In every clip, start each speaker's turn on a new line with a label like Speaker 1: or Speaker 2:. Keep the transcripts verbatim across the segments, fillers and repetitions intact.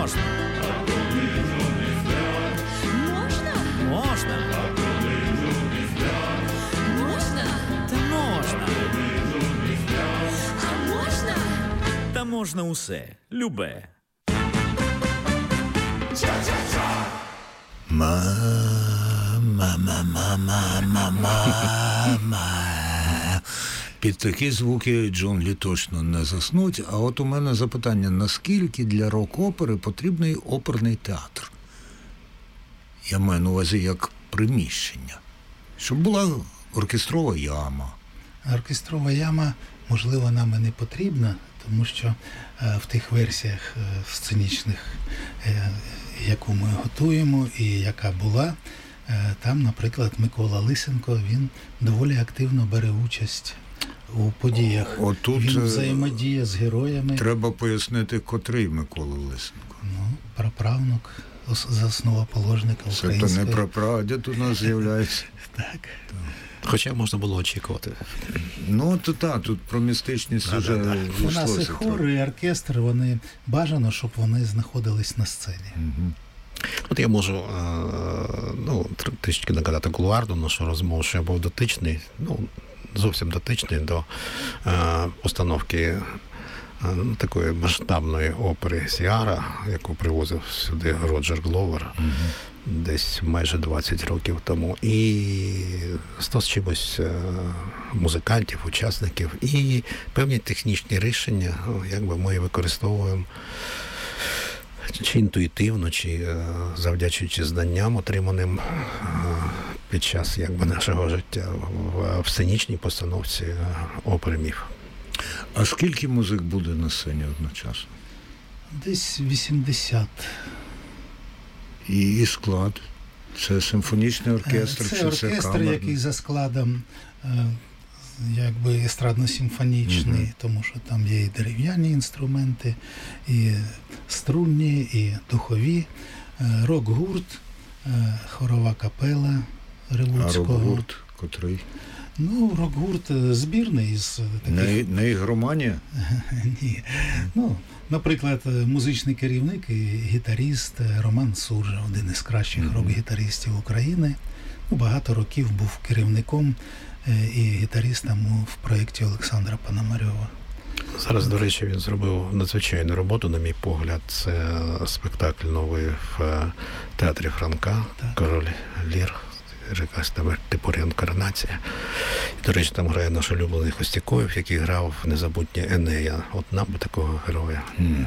Speaker 1: можна.
Speaker 2: Можна?
Speaker 1: Можна.
Speaker 2: Можна?
Speaker 1: Та можна.
Speaker 2: А можна?
Speaker 1: Та можна усе. Любе.
Speaker 3: Ма-ма-ма-ма-ма-ма-ма. Під такі звуки джунглі точно не заснуть. А от у мене запитання, наскільки для рок-опери потрібний оперний театр? Я маю на увазі як приміщення. Щоб була оркестрова яма.
Speaker 4: Оркестрова яма, можливо, нам і не потрібна, тому що е, в тих версіях е, сценічних, е, яку ми готуємо і яка була, е, там, наприклад, Микола Лисенко, він доволі активно бере участь у подіях.
Speaker 3: Отут
Speaker 4: Він взаємодіє з героями.
Speaker 3: Треба пояснити, котрий Микола Лисенко.
Speaker 4: Ну, праправнук, засновоположник української.
Speaker 3: Це то не прапрадід у нас з'являється.
Speaker 4: Так.
Speaker 5: Хоча можна було очікувати.
Speaker 3: Ну, то так, тут про містичність вже
Speaker 4: У нас і
Speaker 3: йшлося.
Speaker 4: хор, і оркестр, вони бажано, щоб вони знаходились на сцені.
Speaker 3: Угу.
Speaker 5: От я можу е, ну, трішки нагадати кулуарну нашу розмову, що я був дотичний, ну, зовсім дотичний до е, постановки е, такої масштабної опери Сіара, яку привозив сюди Роджер Гловер, угу. десь майже двадцять років тому. І сто з чимось е, музикантів, учасників, і певні технічні рішення, якби ми використовуємо чи інтуїтивно, чи завдячуючи знанням, отриманим під час якби нашого життя в, в сценічній постановці опери «Міф».
Speaker 3: А скільки музик буде на сцені одночасно?
Speaker 4: Десь вісімдесят.
Speaker 3: І, і склад? Це симфонічний оркестр?
Speaker 4: Це
Speaker 3: чи
Speaker 4: оркестр,
Speaker 3: це камерний?
Speaker 4: який за складом якби естрадно-симфонічний, mm-hmm. тому що там є і дерев'яні інструменти, і струнні, і духові, рок-гурт, хорова капела Ревуцького.
Speaker 3: А рок-гурт котрий?
Speaker 4: Ну, рок-гурт збірний із таких...
Speaker 3: Не, не ігроманія?
Speaker 4: Ні. Ну, наприклад, музичний керівник і гітаріст Роман Суржа, один із кращих mm-hmm. рок-гітаристів України. Ну, багато років був керівником і гітаристом в проєкті Олександра Пономарьова.
Speaker 5: Зараз, до речі, він зробив надзвичайну роботу, на мій погляд. Це спектакль новий в театрі Франка, так. Король Лір, якась там типу реінкарнація. І, до речі, там грає наш улюблений Хостякоєв, який грав в незабутнє Енея. От нам би такого героя. Mm.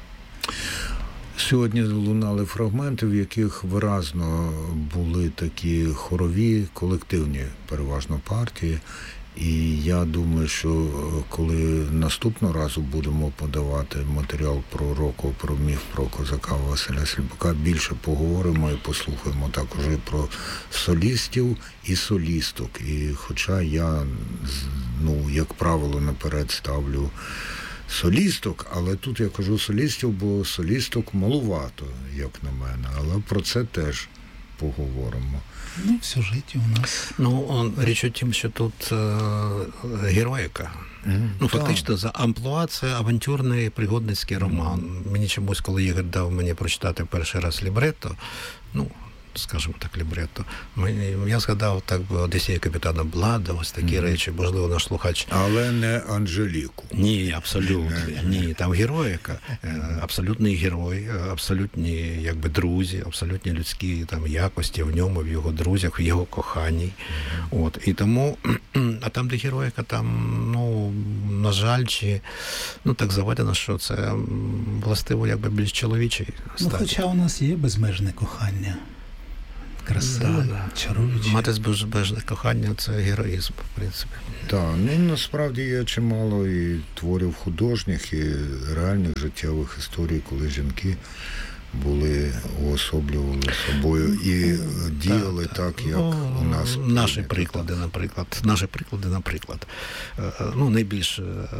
Speaker 3: Сьогодні лунали фрагменти, в яких виразно були такі хорові, колективні переважно партії. І я думаю, що коли наступного разу будемо подавати матеріал про рок, про міф, про козака Василя Сліпака, більше поговоримо і послухаємо також і про солістів і солісток. І хоча я, ну, як правило, наперед ставлю солісток, але тут я кажу солістів, бо солісток малувато, як на мене, але про це теж поговоримо.
Speaker 4: Ну, в сюжеті у нас.
Speaker 5: Ну, річ у тім, що тут е, героїка. Mm, ну, фактично, так. За амплуа це авантюрний пригодницький роман. Mm. Мені чомусь, коли Ігор дав мені прочитати перший раз лібретто, ну, скажімо так, лібретто, я згадав так би Одіссею капітана Блада, ось такі mm. речі, можливо, наш слухач.
Speaker 3: Але не Анжеліку.
Speaker 5: Ні, абсолютно. Ні, там героїка, абсолютний герой, абсолютні, якби, друзі, абсолютні людські там якості в ньому, в його друзях, в його коханні. Mm. От, і тому, а там, де героїка, там, ну, на жаль, чи, ну, так заведено, що це властиво, якби, більш чоловічий статі.
Speaker 4: Ну, хоча у нас є безмежне кохання. Красиве,
Speaker 5: да, да.
Speaker 4: чаруюче.
Speaker 5: Мати безмежне кохання – це героїзм, в принципі.
Speaker 3: Так, ну насправді є чимало і творів художніх, і реальних життєвих історій, коли жінки були, уособлювали собою і діяли так, так, так як ну, у нас.
Speaker 5: Наші приклади, наприклад. Наші приклади, наприклад. Ну, найбільш,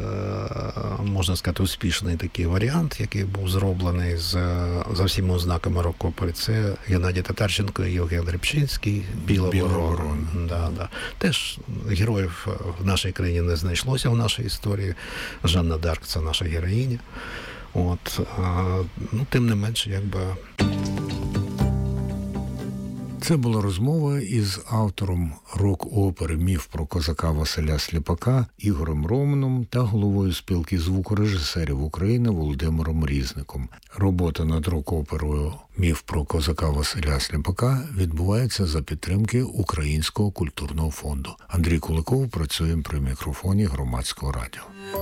Speaker 5: можна сказати, успішний такий варіант, який був зроблений з, за всіма ознаками рок-опери, це Геннадій Татарченко і Євген Рибчинський, «Біла ворона». Да, да. Теж героїв в нашій країні не знайшлося в нашій історії. Жанна Дарк – це наша героїня. От, ну, тим не менше, якби...
Speaker 3: Це була розмова із автором рок-опери «Міф про козака» Василя Сліпака Ігорем Романом та головою спілки звукорежисерів України Володимиром Різником. Робота над рок-оперою «Міф про козака» Василя Сліпака відбувається за підтримки Українського культурного фонду. Андрій Куликов працює при мікрофоні Громадського радіо.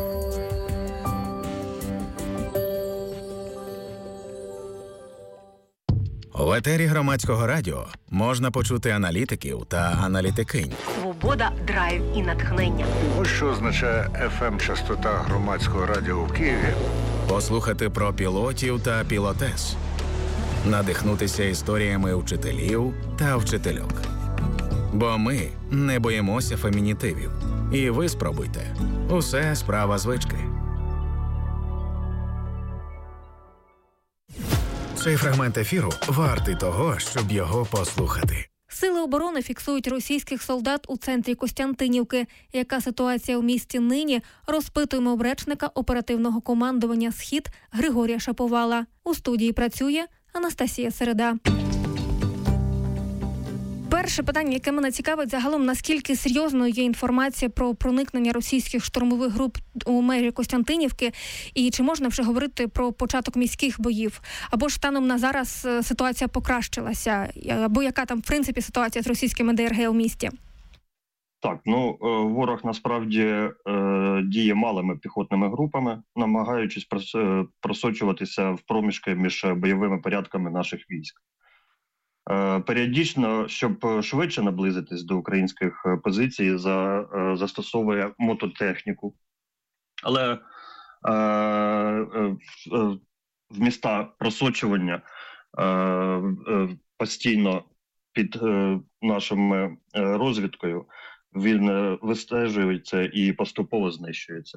Speaker 1: В етері Громадського радіо можна почути аналітиків та аналітикинь.
Speaker 6: Свобода, драйв і натхнення.
Speaker 3: Ось що означає еф ем-частота Громадського радіо в Києві.
Speaker 1: Послухати про пілотів та пілотес. Надихнутися історіями вчителів та вчительок. Бо ми не боїмося фемінітивів. І ви спробуйте. Усе справа звички. Цей фрагмент ефіру вартий того, щоб його послухати.
Speaker 7: Сили оборони фіксують російських солдат у центрі Костянтинівки. Яка ситуація у місті нині, розпитуємо у речника оперативного командування «Схід» Григорія Шаповала. У студії працює Анастасія Середа. Перше питання, яке мене цікавить, загалом, наскільки серйозною є інформація про проникнення російських штурмових груп у мерію Костянтинівки, і чи можна вже говорити про початок міських боїв? Або ж станом на зараз ситуація покращилася? Або яка там, в принципі, ситуація з російськими де ер ге у місті?
Speaker 8: Так, ну, ворог насправді діє малими піхотними групами, намагаючись просочуватися в проміжки між бойовими порядками наших військ. Періодично, щоб швидше наблизитись до українських позицій, за, застосовує мототехніку. Але е, е, в міста просочування е, е, постійно під е, нашою розвідкою він вистежується і поступово знищується.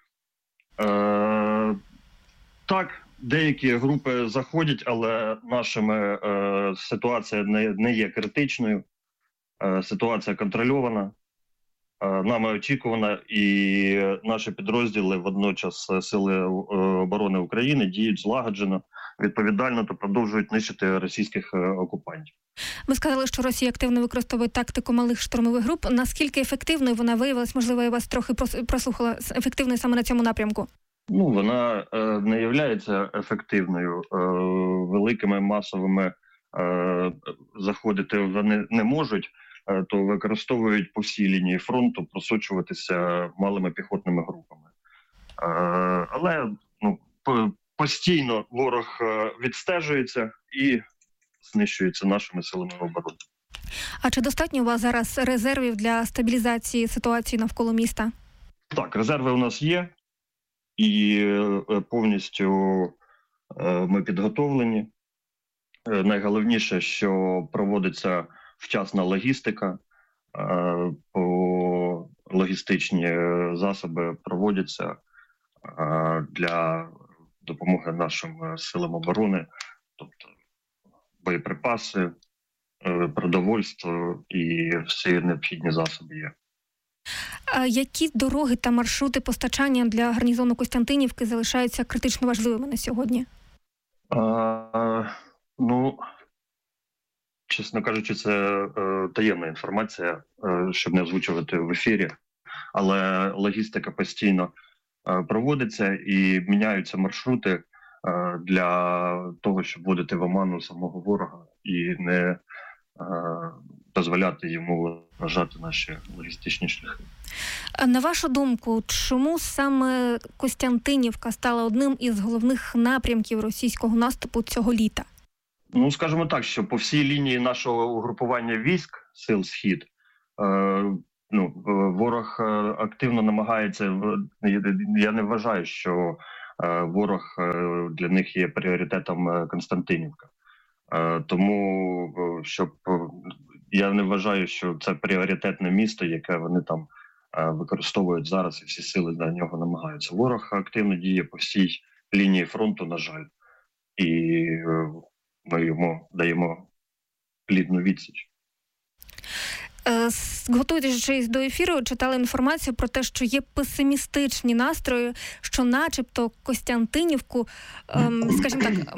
Speaker 8: Е, так, деякі групи заходять, але нашими е, ситуація не, не є критичною, е, ситуація контрольована, е, нами очікувана, і наші підрозділи, водночас Сили оборони України, діють злагоджено, відповідально та продовжують нищити російських е, окупантів.
Speaker 7: Ви сказали, що Росія активно використовує тактику малих штурмових груп. Наскільки ефективною вона виявилась? Можливо, я вас трохи прослухала, ефективною саме на цьому напрямку?
Speaker 8: Ну, вона е, не є ефективною. Е, великими масовими е, заходити вони не можуть, е, то використовують по всій лінії фронту просочуватися малими піхотними групами. Е, але ну, по, постійно ворог відстежується і знищується нашими силами оборони.
Speaker 7: А чи достатньо у вас зараз резервів для стабілізації ситуації навколо міста?
Speaker 8: Так, резерви у нас є. І повністю ми підготовлені. Найголовніше, що проводиться вчасна логістика, по логістичні засоби проводяться для допомоги нашим силам оборони, тобто боєприпаси, продовольство і всі необхідні засоби є.
Speaker 7: А які дороги та маршрути постачання для гарнізону Костянтинівки залишаються критично важливими на сьогодні?
Speaker 8: А, ну, чесно кажучи, це е, таємна інформація, е, щоб не озвучувати в ефірі, але логістика постійно е, проводиться і міняються маршрути е, для того, щоб вводити в оману самого ворога і не е, дозволяти йому вважати наші логістичні шляхи.
Speaker 7: На вашу думку, чому саме Костянтинівка стала одним із головних напрямків російського наступу цього літа?
Speaker 8: Ну, скажімо так, що по всій лінії нашого угрупування військ сил «Схід» е, ну, ворог активно намагається, я не вважаю, що е, ворог для них є пріоритетом Костянтинівка. Е, тому, щоб я не вважаю, що це пріоритетне місто, яке вони там використовують зараз, і всі сили на нього намагаються. Ворог активно діє по всій лінії фронту, на жаль, і ми йому даємо плідну відсіч.
Speaker 7: Готуючись до ефіру, читали інформацію про те, що є песимістичні настрої, що начебто Костянтинівку, скажімо так,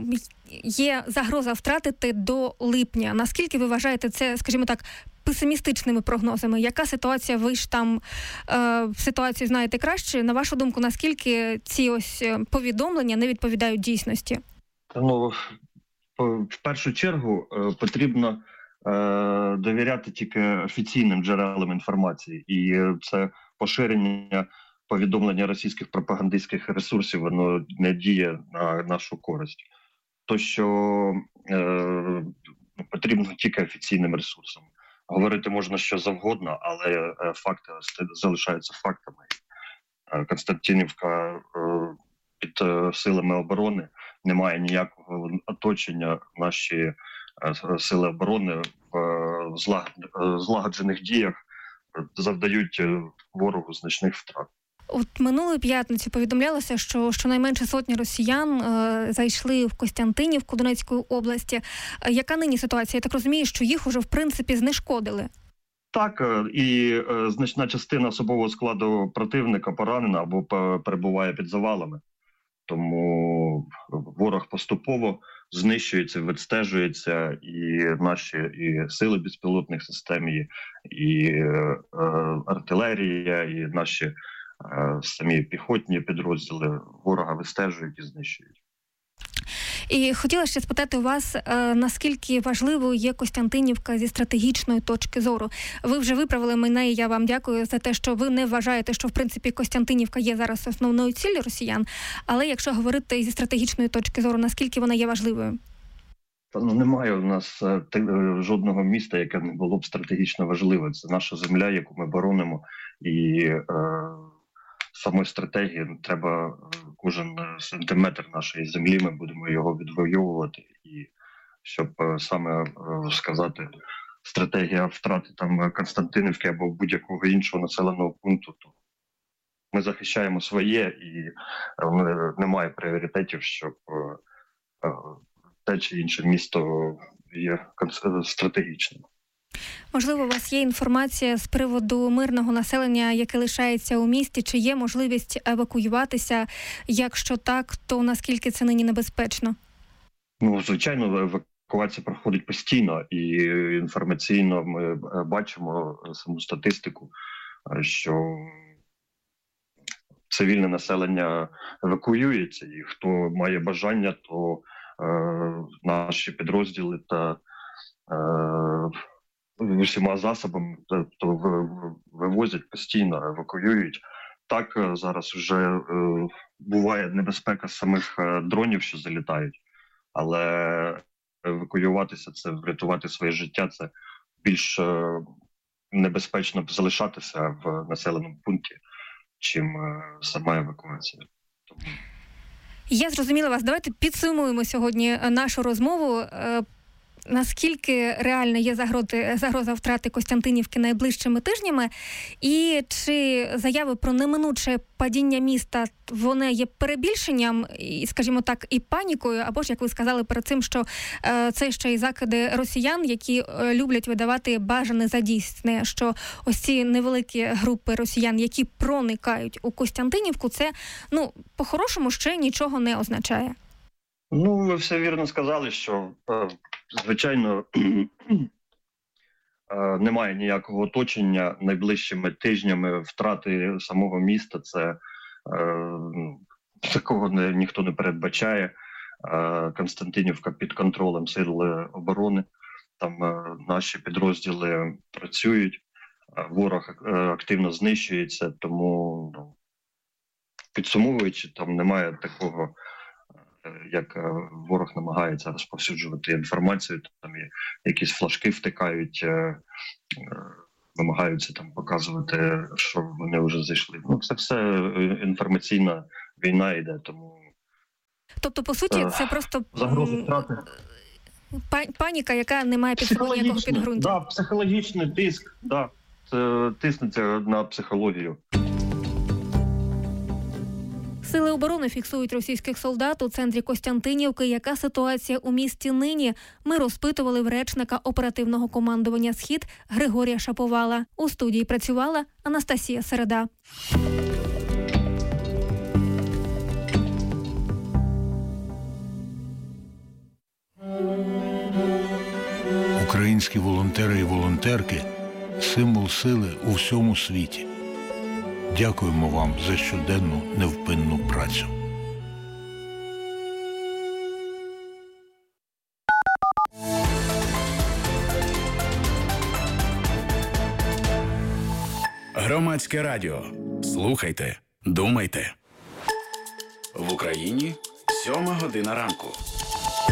Speaker 7: є загроза втратити до липня. Наскільки ви вважаєте це, скажімо так, песимістичними прогнозами? Яка ситуація? Ви ж там е, ситуацію знаєте краще. На вашу думку, наскільки ці ось повідомлення не відповідають дійсності?
Speaker 8: Ну, в першу чергу потрібно е, довіряти тільки офіційним джерелам інформації. І це поширення повідомлення російських пропагандистських ресурсів, воно не діє на нашу користь. То, що е, потрібно тільки офіційним ресурсам. Говорити можна що завгодно, але факти залишаються фактами. Константинівка під силами оборони, немає ніякого оточення. Наші сили оборони в злагоджених діях завдають ворогу значних втрат.
Speaker 7: От минулої п'ятниці повідомлялося, що щонайменше сотні росіян е, зайшли в Костянтинівку Донецької області. Е, яка нині ситуація? Я так розумію, що їх уже в принципі знешкодили.
Speaker 8: Так, і е, значна частина особового складу противника поранена або перебуває під завалами. Тому ворог поступово знищується, відстежується, і наші і сили безпілотних систем, і, і е, артилерія, і наші самі піхотні підрозділи ворога вистежують і знищують.
Speaker 7: І хотіла ще спитати у вас, наскільки важливою є Костянтинівка зі стратегічної точки зору. Ви вже виправили мене, і я вам дякую за те, що ви не вважаєте, що в принципі Костянтинівка є зараз основною ціллю росіян. Але якщо говорити зі стратегічної точки зору, наскільки вона є важливою?
Speaker 8: Та, ну, немає у нас те, жодного міста, яке не було б стратегічно важливе. Це наша земля, яку ми боронимо, і е, самої стратегії треба кожен сантиметр нашої землі, ми будемо його відвоювати. І щоб саме сказати, стратегія втрати там Константинівки або будь-якого іншого населеного пункту, то ми захищаємо своє, і немає пріоритетів, щоб те чи інше місто є стратегічним.
Speaker 7: Можливо, у вас є інформація з приводу мирного населення, яке лишається у місті? Чи є можливість евакуюватися? Якщо так, то наскільки це нині небезпечно?
Speaker 8: Ну, звичайно, евакуація проходить постійно, і інформаційно ми бачимо саму статистику, що цивільне населення евакуюється, і хто має бажання, то е, наші підрозділи та е, усіма засобами то вивозять постійно, евакуюють. Так, зараз вже е, буває небезпека самих дронів, що залітають, але евакуюватися, це врятувати своє життя, це більш е, небезпечно залишатися в населеному пункті, чим е, сама евакуація. Тому...
Speaker 7: Я зрозуміла вас. Давайте підсумуємо сьогодні нашу розмову. Наскільки реальна є загрози, загроза втрати Костянтинівки найближчими тижнями, і чи заяви про неминуче падіння міста, вони є перебільшенням, і, скажімо так, і панікою, або ж, як ви сказали перед цим, що е, це ще й закиди росіян, які е, люблять видавати бажане за дійсне, що ось ці невеликі групи росіян, які проникають у Костянтинівку, це, ну, по-хорошому ще нічого не означає.
Speaker 8: Ну, ви все вірно сказали, що, звичайно, немає ніякого оточення. Найближчими тижнями втрати самого міста, це такого не, ніхто не передбачає. Константинівка під контролем сил оборони, там наші підрозділи працюють, ворог активно знищується, тому, ну, підсумовуючи, там немає такого, як ворог намагається розповсюджувати інформацію, там якісь флажки втикають, намагаються там показувати, що вони вже зайшли. Ну, це все інформаційна війна йде, тому...
Speaker 7: Тобто, по суті, це просто
Speaker 8: загроза втрати.
Speaker 7: Паніка, яка не має під собою ніякого підґрунтя.
Speaker 8: Да, психологічний тиск, да, це тиснеться на психологію.
Speaker 7: Сили оборони фіксують російських солдат у центрі Костянтинівки. Яка ситуація у місті нині? Ми розпитували в речника оперативного командування «Схід» Григорія Шаповала. У студії працювала Анастасія Середа.
Speaker 3: Українські волонтери і волонтерки – символ сили у всьому світі. Дякуємо вам за щоденну невпинну працю.
Speaker 1: Громадське радіо. Слухайте, думайте. В Україні сьома година ранку.